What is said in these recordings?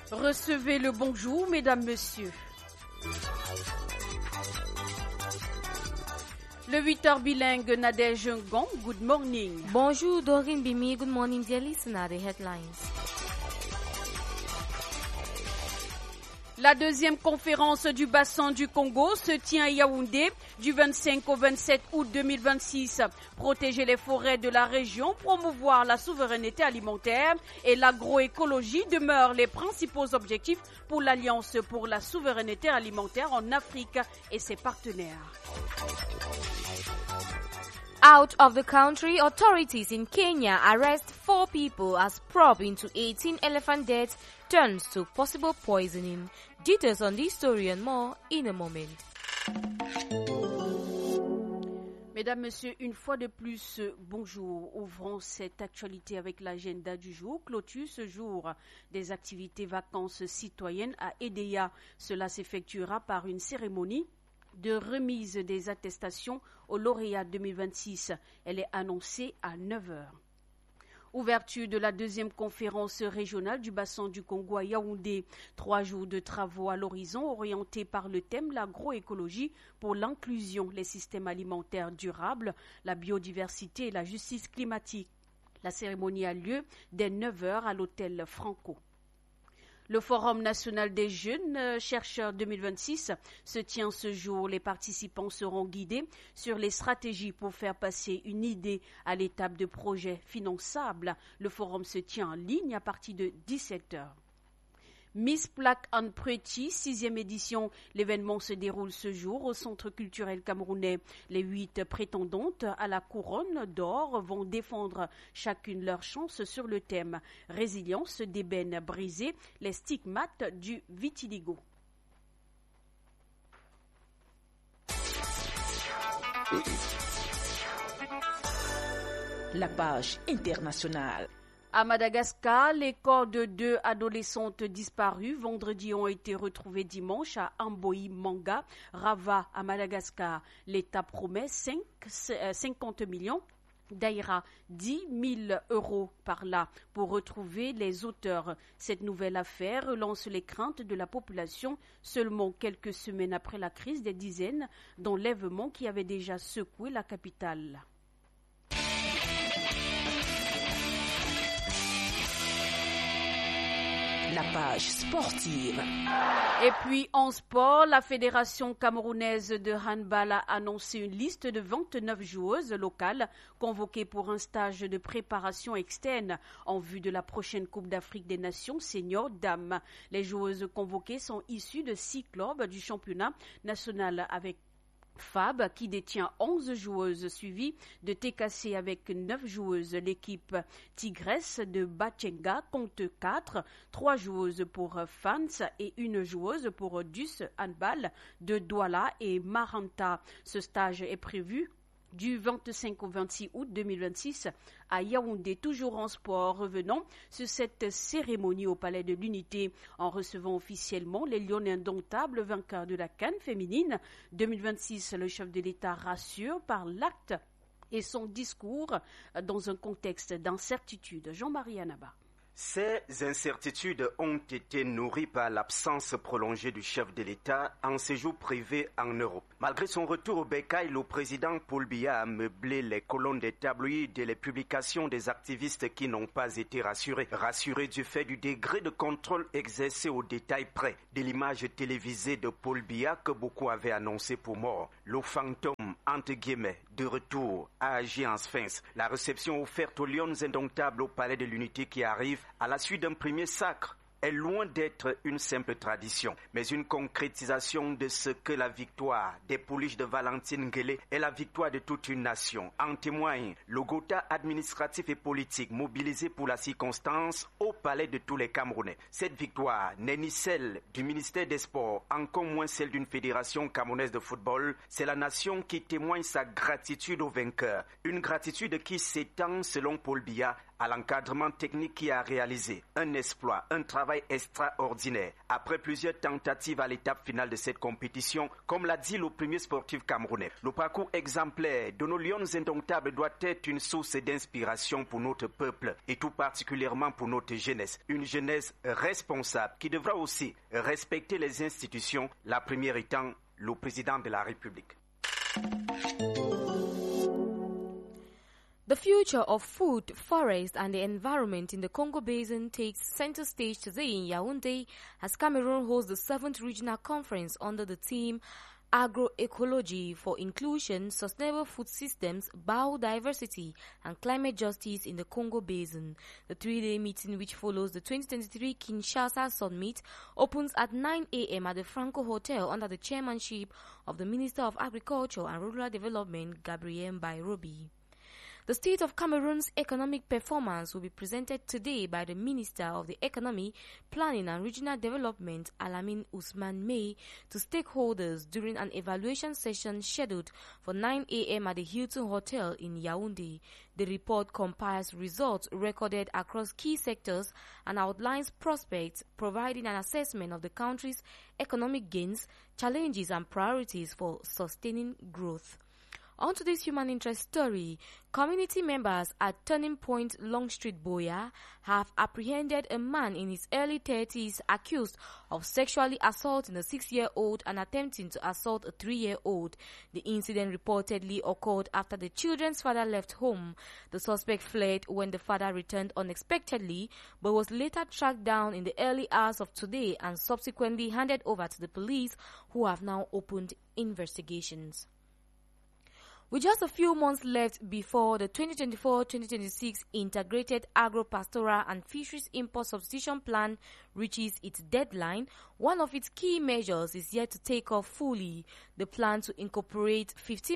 Recevez le bonjour, mesdames, messieurs. Le 8h bilingue Nadège Ngon, good morning. Bonjour Dorine Bimi, good morning dear listener, the headlines. La deuxième conférence du bassin du Congo se tient à Yaoundé du 25 au 27 août 2026. Protéger les forêts de la région, promouvoir la souveraineté alimentaire et l'agroécologie demeurent les principaux objectifs pour l'Alliance pour la souveraineté alimentaire en Afrique et ses partenaires. Out of the country, authorities in Kenya arrest 4 people as probe into 18 elephant deaths turns to possible poisoning. Details on this story and more in a moment. Mesdames, Messieurs, une fois de plus, bonjour. Ouvrons cette actualité avec l'agenda du jour. Clôture ce jour des activités vacances citoyennes à Edea. Cela s'effectuera par une cérémonie de remise des attestations aux lauréats 2026. Elle est annoncée à 9h. Ouverture de la deuxième conférence régionale du bassin du Congo à Yaoundé. 3 jours de travaux à l'horizon orientés par le thème l'agroécologie pour l'inclusion, les systèmes alimentaires durables, la biodiversité et la justice climatique. La cérémonie a lieu dès 9h à l'hôtel Franco. Le Forum national des jeunes chercheurs 2026 se tient ce jour. Les participants seront guidés sur les stratégies pour faire passer une idée à l'étape de projet finançable. Le forum se tient en ligne à partir de 17h. Miss Black and Pretty, 6e édition. L'événement se déroule ce jour au Centre culturel camerounais. Les 8 prétendantes à la couronne d'or vont défendre chacune leur chance sur le thème « Résilience d'ébène brisée, les stigmates du vitiligo ». La page internationale. À Madagascar, les corps de 2 adolescentes disparues vendredi ont été retrouvés dimanche à Amboï Manga, Rava à Madagascar. L'État promet 50 millions d'Aïra, 10 000 euros par là pour retrouver les auteurs. Cette nouvelle affaire relance les craintes de la population seulement quelques semaines après la crise des dizaines d'enlèvements qui avait déjà secoué la capitale. La page sportive. Et puis en sport, la Fédération camerounaise de handball a annoncé une liste de 29 joueuses locales convoquées pour un stage de préparation externe en vue de la prochaine Coupe d'Afrique des Nations seniors dames. Les joueuses convoquées sont issues de 6 clubs du championnat national avec Fab qui détient 11 joueuses suivies de TKC avec 9 joueuses. L'équipe Tigresse de Batchenga compte 3 joueuses pour Fans et 1 joueuse pour Dus Handball de Douala et Maranta. Ce stage est prévu du 25 au 26 août 2026 à Yaoundé, toujours en sport. Revenons sur cette cérémonie au Palais de l'Unité en recevant officiellement les Lions indomptables vainqueurs de la CAN féminine 2026. Le chef de l'État rassure par l'acte et son discours dans un contexte d'incertitude. Jean-Marie Anaba. Ces incertitudes ont été nourries par l'absence prolongée du chef de l'État en séjour privé en Europe. Malgré son retour au Bécaye, le président Paul Biya a meublé les colonnes des tabloïds et les publications des activistes qui n'ont pas été rassurés du fait du degré de contrôle exercé au détail près de l'image télévisée de Paul Biya que beaucoup avaient annoncé pour mort. Le fantôme, entre guillemets, de retour a agi en sphinx. La réception offerte aux Lions indomptables au Palais de l'Unité qui arrive à la suite d'un premier sacre est loin d'être une simple tradition, mais une concrétisation de ce que la victoire des pouliches de Valentine Guélé est la victoire de toute une nation. En témoigne le Gotha administratif et politique mobilisé pour la circonstance au palais de tous les Camerounais. Cette victoire n'est ni celle du ministère des Sports, encore moins celle d'une fédération camerounaise de football. C'est la nation qui témoigne sa gratitude aux vainqueurs. Une gratitude qui s'étend, selon Paul Biya, à l'encadrement technique qui a réalisé un exploit, un travail extraordinaire. Après plusieurs tentatives à l'étape finale de cette compétition, comme l'a dit le premier sportif camerounais, le parcours exemplaire de nos lions indomptables doit être une source d'inspiration pour notre peuple et tout particulièrement pour notre jeunesse. Une jeunesse responsable qui devra aussi respecter les institutions, la première étant le président de la République. The future of food, forest and the environment in the Congo Basin takes center stage today in Yaoundé as Cameroon hosts the 7th Regional Conference under the theme Agroecology for Inclusion, Sustainable Food Systems, Biodiversity and Climate Justice in the Congo Basin. The 3-day meeting, which follows the 2023 Kinshasa Summit, opens at 9 a.m. at the Franco Hotel under the chairmanship of the Minister of Agriculture and Rural Development, Gabriel Bairobi. The state of Cameroon's economic performance will be presented today by the Minister of the Economy, Planning and Regional Development, Alamin Ousmane May, to stakeholders during an evaluation session scheduled for 9 a.m. at the Hilton Hotel in Yaoundé. The report compiles results recorded across key sectors and outlines prospects, providing an assessment of the country's economic gains, challenges and priorities for sustaining growth. On to this human interest story, community members at Turning Point Long Street Boya have apprehended a man in his early 30s accused of sexually assaulting a 6-year-old and attempting to assault a 3-year-old. The incident reportedly occurred after the children's father left home. The suspect fled when the father returned unexpectedly, but was later tracked down in the early hours of today and subsequently handed over to the police, who have now opened investigations. With just a few months left before the 2024-2026 Integrated Agro-Pastoral and Fisheries Import Substitution Plan reaches its deadline, one of its key measures is yet to take off fully. The plan to incorporate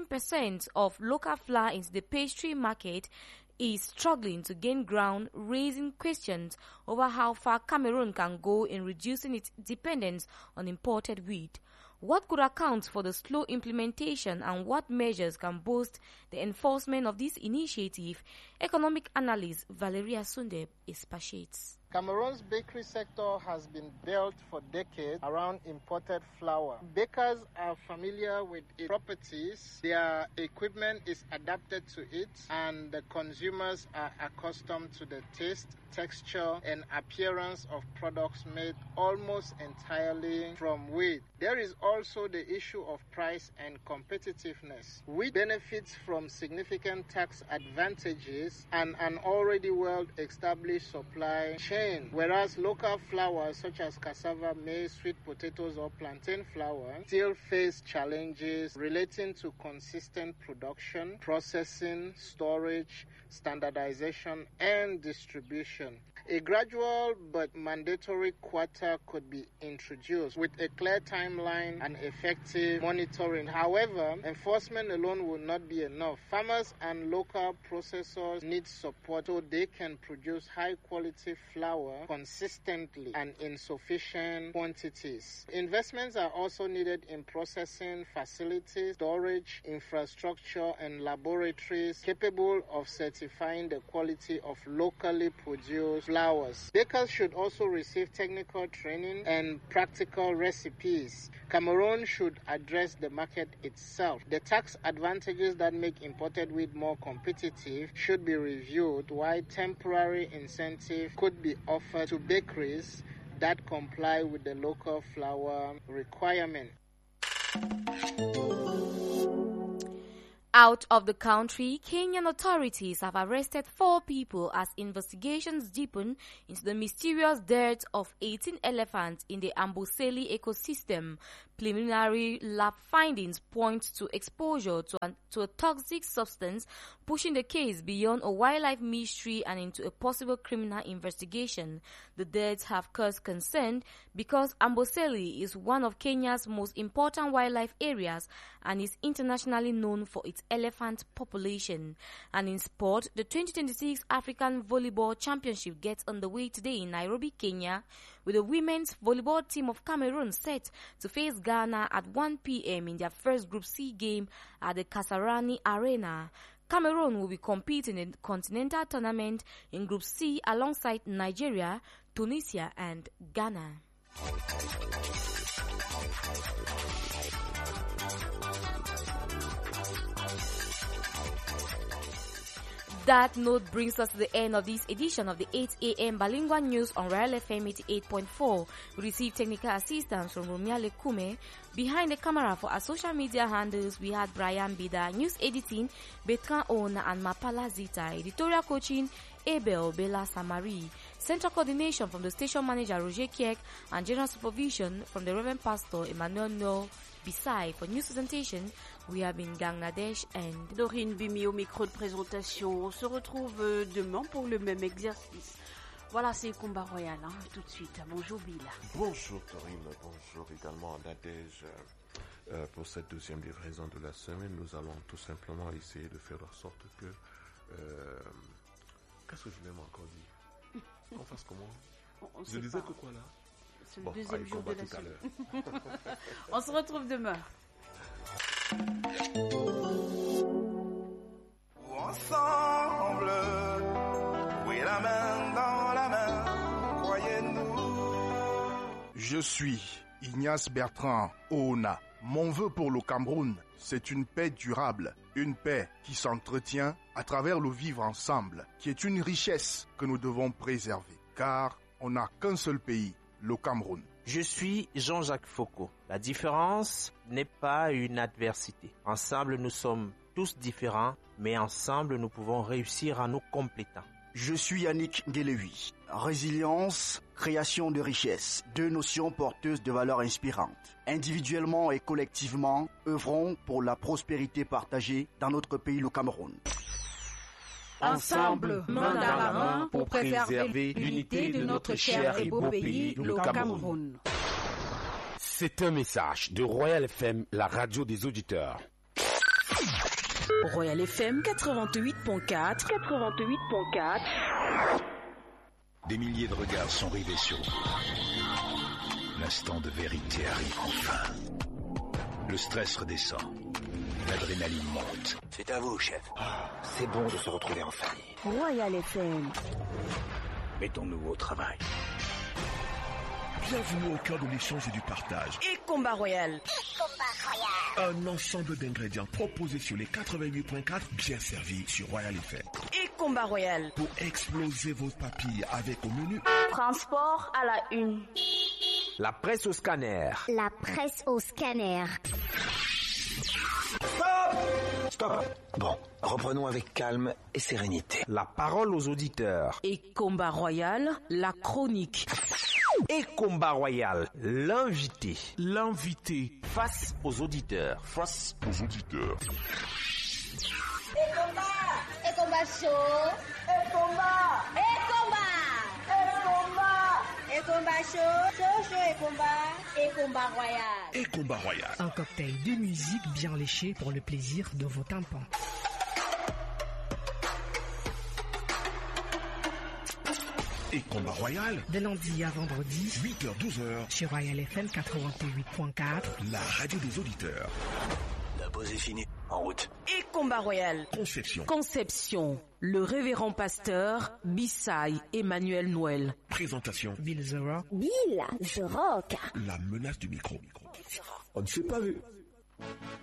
15% of local flour into the pastry market is struggling to gain ground, raising questions over how far Cameroon can go in reducing its dependence on imported wheat. What could account for the slow implementation and what measures can boost the enforcement of this initiative? Economic analyst Valeria Sundeb expatiates. Cameroon's bakery sector has been built for decades around imported flour. Bakers are familiar with its properties, their equipment is adapted to it, and the consumers are accustomed to the taste, texture, and appearance of products made almost entirely from wheat. There is also the issue of price and competitiveness. Wheat benefits from significant tax advantages and an already well-established supply chain, whereas local flours such as cassava, maize, sweet potatoes, or plantain flour still face challenges relating to consistent production, processing, storage, standardization, and distribution. A gradual but mandatory quota could be introduced with a clear timeline and effective monitoring. However, enforcement alone will not be enough. Farmers and local processors need support so they can produce high-quality flour consistently and in sufficient quantities. Investments are also needed in processing facilities, storage, infrastructure, and laboratories capable of certifying the quality of locally produced flowers. Bakers should also receive technical training and practical recipes. Cameroon should address the market itself. The tax advantages that make imported wheat more competitive should be reviewed, while temporary incentive could be offered to bakeries that comply with the local flour requirement. Out of the country, Kenyan authorities have arrested 4 people as investigations deepen into the mysterious death of 18 elephants in the Amboseli ecosystem. Preliminary lab findings point to exposure to a toxic substance, pushing the case beyond a wildlife mystery and into a possible criminal investigation. The deaths have caused concern because Amboseli is one of Kenya's most important wildlife areas and is internationally known for its elephant population. And in sport, the 2026 African Volleyball Championship gets underway today in Nairobi, Kenya, with the women's volleyball team of Cameroon set to face Ghana at 1 p.m. in their first Group C game at the Kasarani Arena. Cameroon will be competing in the continental tournament in Group C alongside Nigeria, Tunisia and Ghana. That note brings us to the end of this edition of the 8 a.m. Bilingual News on Royal FM 88.4. We received technical assistance from Romia Lekume. Behind the camera for our social media handles, we had Brian Bida, news editing, Bertrand Ona and Mapala Zita, editorial coaching, Abel Bella Samari, central coordination from the station manager Roger Kiek, and general supervision from the Reverend Pastor Emmanuel No. Beside, for news presentation, we have been Bangladesh and Dorine Bimi au micro de présentation. On se retrouve demain pour le même exercice. Voilà, c'est Combat Royal, hein, tout de suite. Bonjour Bill. Bonjour Dorine, bonjour également Nadège. Pour cette deuxième livraison de la semaine, nous allons tout simplement essayer de faire en sorte que... Qu'est-ce que je vais encore dire? Qu'on fasse comment? Je disais que quoi là? C'est le deuxième jour de la semaine. On se retrouve demain. Ensemble, oui, la main dans la main, croyez-nous. Je suis Ignace Bertrand Oona. Mon vœu pour le Cameroun, c'est une paix durable, une paix qui s'entretient à travers le vivre ensemble, qui est une richesse que nous devons préserver, car on n'a qu'un seul pays, le Cameroun. Je suis Jean-Jacques Foucault. La différence n'est pas une adversité. Ensemble, nous sommes tous différents, mais ensemble, nous pouvons réussir en nous complétant. Je suis Yannick Guélevi. Résilience, création de richesse, deux notions porteuses de valeurs inspirantes. Individuellement et collectivement, œuvrons pour la prospérité partagée dans notre pays, le Cameroun. Ensemble, main dans la main, pour préserver l'unité de notre cher et beau pays, le Cameroun. C'est un message de Royal FM, la radio des auditeurs. Royal FM 88.4. Des milliers de regards sont rivés sur vous. L'instant de vérité arrive enfin. Le stress redescend. L'adrénaline monte. C'est à vous, chef. C'est bon de se retrouver en famille. Royal FM. Mettons-nous au travail. Bienvenue au cœur de l'échange et du partage. Et Combat Royal. Un ensemble d'ingrédients proposés sur les 88.4, bien servis sur Royal FM. Et Combat Royal. Pour exploser vos papilles avec au menu. Transport à la une. La presse au scanner. La presse au scanner. Stop. Bon, reprenons avec calme et sérénité. La parole aux auditeurs. Et Combat Royal, la chronique. Et Combat Royal, l'invité. L'invité. Face aux auditeurs. Face aux auditeurs. Et combat chaud. Et combat. Chaud et combat royal. Et combat royal. Un cocktail de musique bien léché pour le plaisir de vos tympans. Et combat royal. De lundi à vendredi, 8h-12h. Sur Royal FM 88.4. La radio des auditeurs. La pause est finie. En route. Et combat royal. Conception. Le révérend pasteur Bissai Emmanuel Noël. Présentation. Bill The Rock. Bill The Rock. La menace du micro. On ne s'est pas vu.